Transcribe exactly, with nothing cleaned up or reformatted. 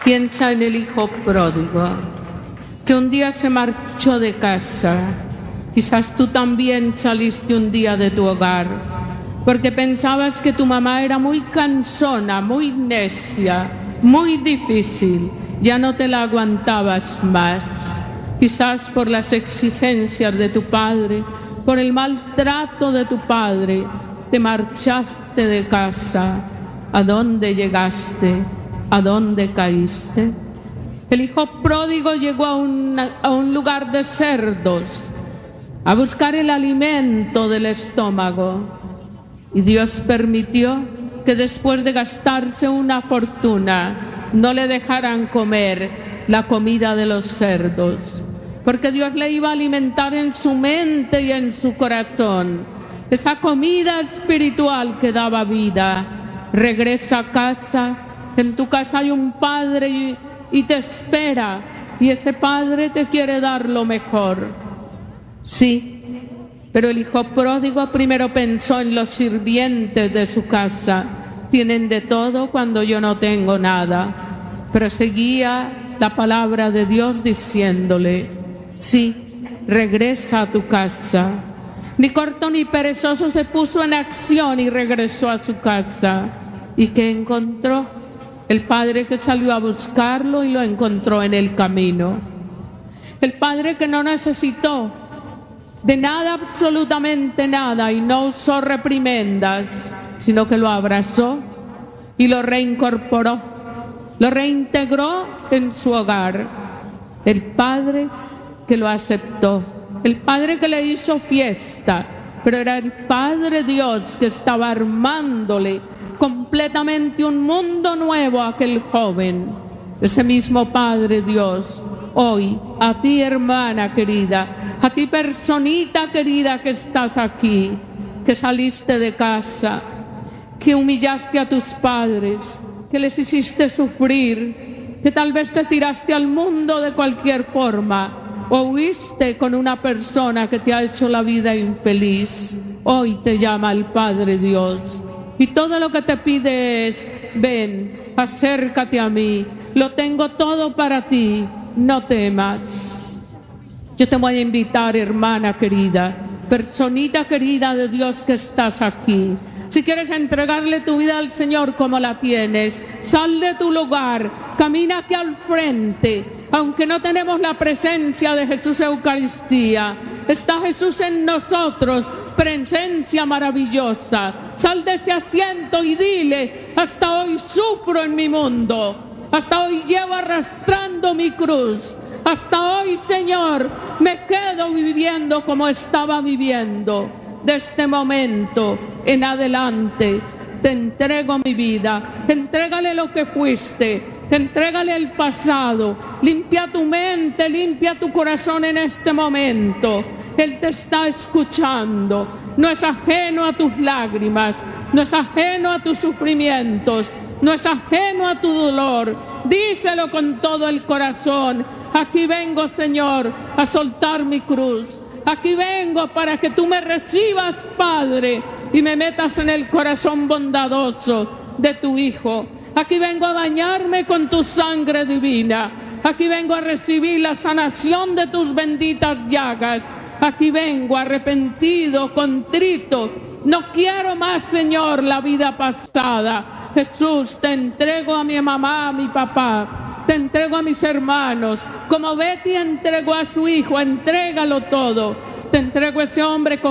Piensa en el hijo pródigo, que un día se marchó de casa. Quizás tú también saliste un día de tu hogar, porque pensabas que tu mamá era muy cansona, muy necia, muy difícil. Ya no te la aguantabas más. Quizás por las exigencias de tu padre, por el maltrato de tu padre, te marchaste de casa. ¿A dónde llegaste? ¿A dónde caíste? El hijo pródigo llegó a un, a un lugar de cerdos, a buscar el alimento del estómago. Y Dios permitió que después de gastarse una fortuna, no le dejaran comer la comida de los cerdos, porque Dios le iba a alimentar en su mente y en su corazón esa comida espiritual que daba vida. Regresa a casa. En tu casa hay un padre y, y te espera, y ese padre te quiere dar lo mejor. Sí, pero el hijo pródigo primero pensó en los sirvientes de su casa. Tienen de todo cuando yo no tengo nada. Pero seguía la palabra de Dios diciéndole: sí, regresa a tu casa. Ni corto ni perezoso se puso en acción y regresó a su casa. ¿Y qué encontró? El padre que salió a buscarlo y lo encontró en el camino. El padre que no necesitó de nada, absolutamente nada, y no usó reprimendas, sino que lo abrazó y lo reincorporó, lo reintegró en su hogar. El padre que lo aceptó, el padre que le hizo fiesta, pero era el Padre Dios que estaba armándole completamente un mundo nuevo a aquel joven. Ese mismo Padre Dios, hoy, a ti, hermana querida, a ti, personita querida que estás aquí, que saliste de casa, que humillaste a tus padres, que les hiciste sufrir, que tal vez te tiraste al mundo de cualquier forma, o huiste con una persona que te ha hecho la vida infeliz. Hoy te llama el Padre Dios. Y todo lo que te pide es: ven, acércate a mí, lo tengo todo para ti, no temas. Yo te voy a invitar, hermana querida, personita querida de Dios que estás aquí. Si quieres entregarle tu vida al Señor como la tienes, sal de tu lugar, camina aquí al frente. Aunque no tenemos la presencia de Jesús Eucaristía, está Jesús en nosotros, presencia maravillosa. Sal de ese asiento y dile: hasta hoy sufro en mi mundo, hasta hoy llevo arrastrando mi cruz, hasta hoy, Señor, me quedo viviendo como estaba viviendo. De este momento en adelante te entrego mi vida. Entrégale lo que fuiste, entrégale el pasado, limpia tu mente, limpia tu corazón en este momento. Él te está escuchando, no es ajeno a tus lágrimas, no es ajeno a tus sufrimientos, no es ajeno a tu dolor. Díselo con todo el corazón: aquí vengo, Señor, a soltar mi cruz. Aquí vengo para que tú me recibas, Padre, y me metas en el corazón bondadoso de tu Hijo. Aquí vengo a bañarme con tu sangre divina. Aquí vengo a recibir la sanación de tus benditas llagas. Aquí vengo arrepentido, contrito. No quiero más, Señor, la vida pasada. Jesús, te entrego a mi mamá, a mi papá. Te entrego a mis hermanos. Como Betty entregó a su hijo, entrégalo todo. Te entrego a ese hombre con